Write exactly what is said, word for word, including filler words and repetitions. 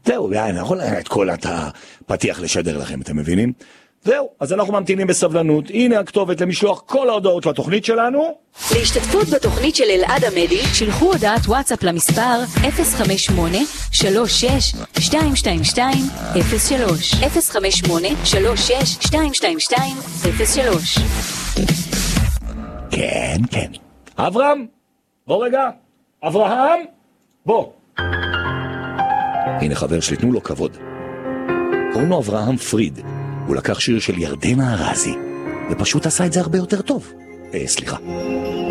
זהו, אני יכול את כל הפתיח לשדר לכם, אתם מבינים? זהו, אז אנחנו ממתינים בסבלנות. הנה הכתובת למשלוח כל ההודעות לתוכנית שלנו. להשתתפות בתוכנית של אלעד עמדי, שלחו הודעת וואטסאפ למספר אפס חמש שמונה שלוש שש שתיים שתיים שתיים אפס שלוש אפס חמש שמונה שלוש שש שתיים שתיים שתיים אפס שלוש. כן, כן. אברהם, בוא רגע. אברהם, בוא. הנה חבר שלי, תנו לו כבוד. קוראים לו אברהם פריד. הוא לקח שיר של ירדנה ארזי, ופשוט עשה את זה הרבה יותר טוב. אה, סליחה.